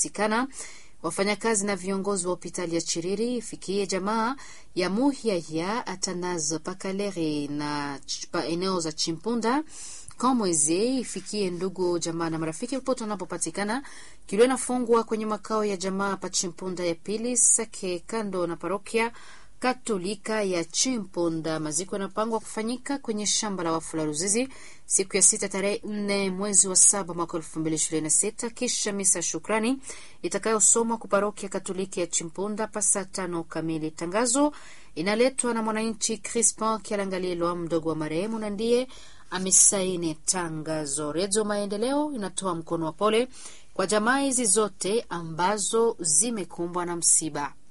wanapatikana. Wafanyakazi na viongozi wa hospitali ya Chiriri ifikie jamaa ya Muhiaya, Atanazo, Pakaleri na eneo za Chimpunda. Komweze ifikie ndugu jamaa na marafiki popote wanapopatikana. Kilio inafungwa kwenye makao ya jamaa pa Chimpunda ya pili Sake, kando na parokia Katolika ya Chimpunda. Maziko yanapangwa kufanyika kwenye shamba la wafu la Ruzizi siku ya 6 tarehe 4 mwezi wa 7 mwaka 2026, kisha misa shukrani itakayosomwa kwa parokia Katolika ya Chimpunda pasa 5 kamili. Tangazo inaletwa na mwananchi Crispin Kialangalilo, mdogo wa marehemu, na ndiye amesaini tangazo. Redio Maendeleo inatoa mkono wa pole kwa jamaa hizi zote ambazo zimekumbwa na msiba.